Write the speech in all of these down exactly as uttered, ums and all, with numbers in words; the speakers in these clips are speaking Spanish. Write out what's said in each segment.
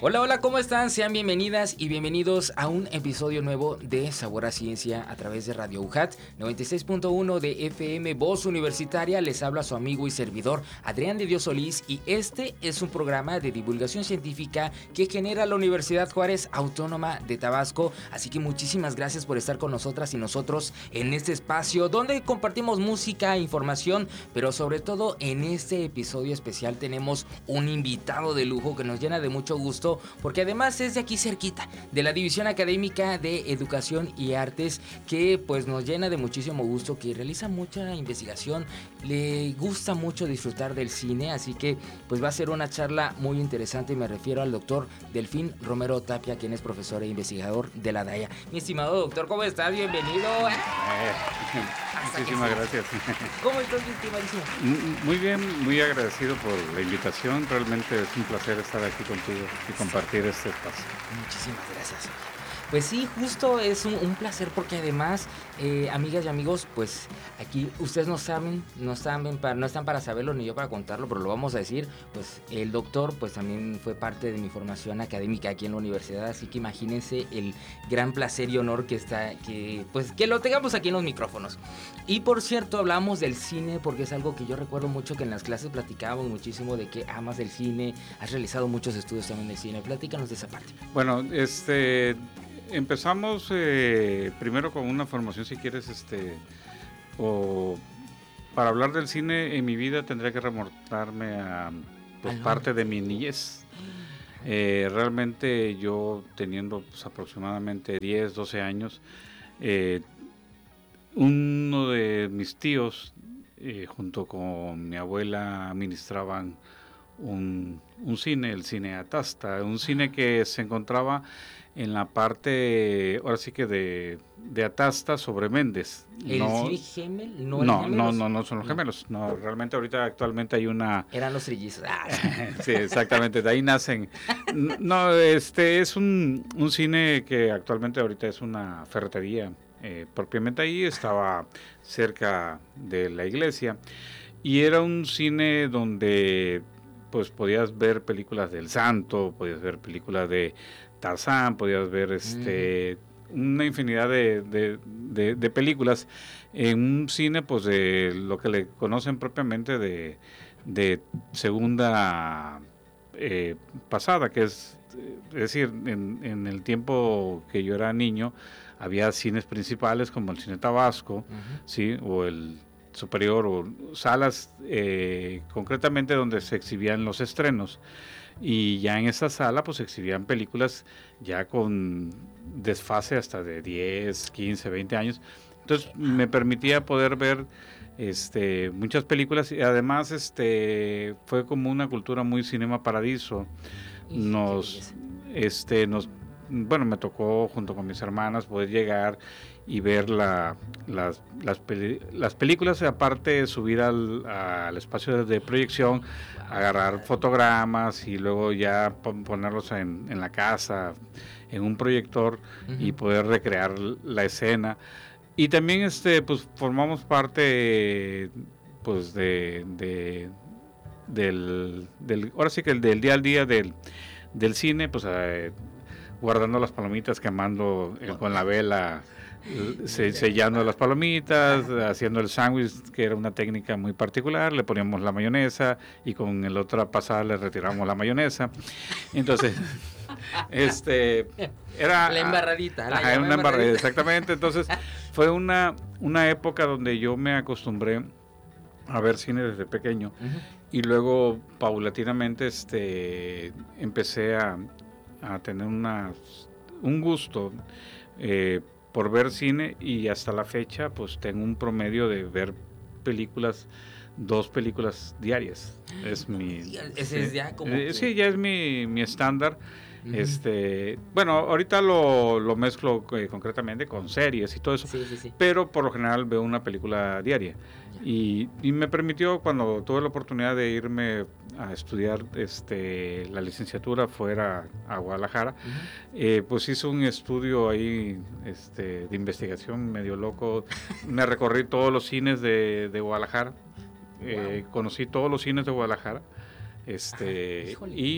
Hola, hola, ¿cómo están? Sean bienvenidas y bienvenidos a un episodio nuevo de Sabor a Ciencia a través de Radio U J A T noventa y seis punto uno de F M Voz Universitaria. Les habla su amigo y servidor Adrián de Dios Solís y este es un programa de divulgación científica que genera la Universidad Juárez Autónoma de Tabasco. Así que muchísimas gracias por estar con nosotras y nosotros en este espacio donde compartimos música, información, pero sobre todo en este episodio especial tenemos un invitado de lujo que nos llena de mucho gusto, porque además es de aquí cerquita, de la División Académica de Educación y Artes, que pues nos llena de muchísimo gusto, que realiza mucha investigación, le gusta mucho disfrutar del cine, así que pues va a ser una charla muy interesante y me refiero al doctor Delfín Romero Tapia, quien es profesor e investigador de la D A I A. Mi estimado doctor, ¿cómo estás? Bienvenido. Eh, muchísimas gracias. ¿Cómo estás, mi estimadísimo? Muy bien, muy agradecido por la invitación, realmente es un placer estar aquí contigo y compartir este espacio. Muchísimas gracias. Pues sí, justo es un, un placer porque además, eh, amigas y amigos, pues aquí ustedes no saben, no saben, para, no están para saberlo ni yo para contarlo, pero lo vamos a decir, pues el doctor pues también fue parte de mi formación académica aquí en la universidad, así que imagínense el gran placer y honor que está, que pues que lo tengamos aquí en los micrófonos. Y por cierto, hablamos del cine porque es algo que yo recuerdo mucho que en las clases platicábamos muchísimo de que amas el cine, has realizado muchos estudios también de cine, platícanos de esa parte. Bueno, este... Empezamos eh, primero con una formación, si quieres, este, o para hablar del cine en mi vida tendría que remontarme a pues, parte de mi niñez. Eh, realmente yo teniendo pues, aproximadamente diez, doce años, eh, uno de mis tíos, eh, junto con mi abuela, administraban un, un cine, el cine Atasta, un cine que se encontraba en la parte, ahora sí que de, de Atasta sobre Méndez. ¿El no, cine Gemel? ¿No, no, gemelos? no, no, no son los no. gemelos. No, realmente ahorita actualmente hay una... Eran los trillizos. Ah. Sí, exactamente, de ahí nacen. No, este es un, un cine que actualmente ahorita es una ferretería. Eh, propiamente ahí estaba cerca de la iglesia y era un cine donde pues podías ver películas del Santo, podías ver películas de Tarzán, podías ver este mm. una infinidad de, de, de, de películas en un cine pues de lo que le conocen propiamente de, de segunda eh, pasada, que es, es decir, en, en el tiempo que yo era niño había cines principales como el Cine Tabasco, uh-huh. ¿sí? O el Superior, o salas eh, concretamente donde se exhibían los estrenos, y ya en esa sala pues se exhibían películas ya con desfase hasta de diez, quince, veinte años, entonces me permitía poder ver este muchas películas y además este fue como una cultura muy Cinema Paradiso. Nos este nos bueno, me tocó junto con mis hermanas poder llegar y ver la, las, las, peli, las películas, aparte subir al, al espacio de proyección, agarrar fotogramas y luego ya ponerlos en, en la casa, en un proyector, uh-huh. y poder recrear la escena. Y también este pues formamos parte pues de, de del, del ahora sí que el del día al día del, del cine, pues eh, guardando las palomitas, quemando eh, con la vela, se, sellando las palomitas, haciendo el sándwich, que era una técnica muy particular, le poníamos la mayonesa y con el otra pasada le retiramos la mayonesa. Entonces, este era la embarradita, la ajá, una embarradita, exactamente. Entonces, fue una, una época donde yo me acostumbré a ver cine desde pequeño, uh-huh. y luego paulatinamente este empecé a a tener una, un gusto eh, por ver cine, y hasta la fecha pues tengo un promedio de ver películas, dos películas diarias. Es mi... Ese es ya como eh, que... Sí, ya es mi, mi estándar. Uh-huh. Este, bueno, ahorita lo, lo mezclo eh, concretamente con series y todo eso, sí, sí, sí. pero por lo general veo una película diaria. Y, y me permitió, cuando tuve la oportunidad de irme a estudiar este, la licenciatura fuera a Guadalajara, uh-huh. eh, pues hice un estudio ahí este, de investigación medio loco. Me recorrí todos los cines de, de Guadalajara, wow. eh, conocí todos los cines de Guadalajara, este, y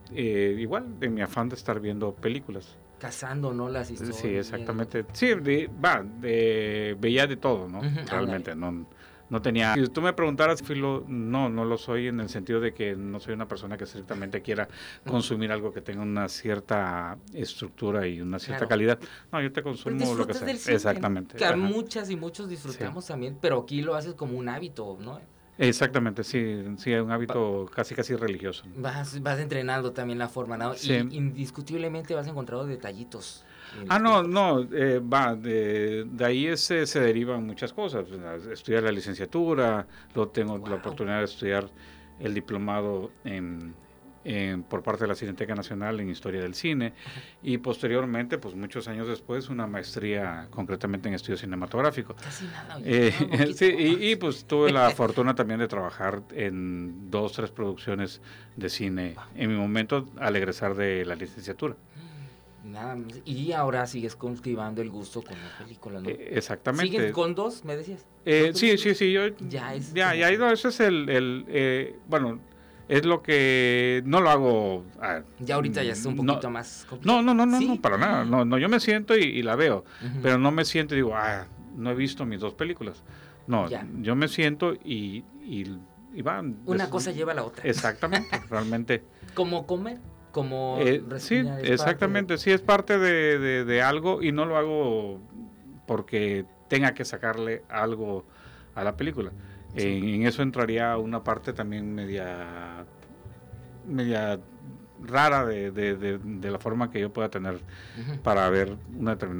eh, igual, de mi afán de estar viendo películas. Cazando, ¿no? Las historias. Sí, exactamente. Sí, de, va, de, veía de todo, ¿no? Ujú, Realmente, ándale. no, no tenía... Si tú me preguntaras, Filo, no, no lo soy en el sentido de que no soy una persona que estrictamente quiera consumir algo que tenga una cierta estructura y una cierta Claro. calidad. No, yo te Pero consumo lo que disfrutas sea. del cine, ¿no? Exactamente. Que Ajá. muchas y muchos disfrutamos Sí. también, pero aquí lo haces como un hábito, ¿no? Exactamente, sí, sí, es un hábito casi casi religioso. Vas, vas entrenando también la forma, ¿no? Sí. Y indiscutiblemente vas encontrando detallitos. en Ah, las no, películas. no, eh, va, de, de ahí ese, se derivan muchas cosas. Estudiar la licenciatura, luego tengo Wow. la oportunidad de estudiar el diplomado en, en- por parte de la Cineteca Nacional en Historia del Cine y posteriormente, pues muchos años después, una maestría concretamente en estudio cinematográfico. Casi nada, oye, Eh, no, poquito. sí, y, y, pues tuve la fortuna también de trabajar en dos, tres producciones de cine en mi momento al egresar de la licenciatura. Nada más. Y ahora sigues cultivando el gusto con las películas, ¿no? Eh, exactamente. ¿Sigues con dos, me decías? Eh, ¿Dos sí, películas? sí, sí, yo Ya es ya, como ya, que- no, eso es el, el eh, bueno, es lo que no lo hago. ah, Ya ahorita ya es un no, poquito más complicado. no, no, no, no, ¿Sí? no, para nada. No, no, yo me siento y, y la veo, Ujú. pero no me siento y digo, ah, no he visto mis dos películas. No, Ya. yo me siento y, y, y va. Una es- cosa lleva a la otra. Exactamente, realmente. Como comer, como Eh, sí, respirar. es exactamente, parte sí es parte de, de, de algo y no lo hago porque tenga que sacarle algo a la película. Sí. En, en eso entraría una parte también media, media rara de, de, de, de la forma que yo pueda tener de- Ujú. para ver una determinada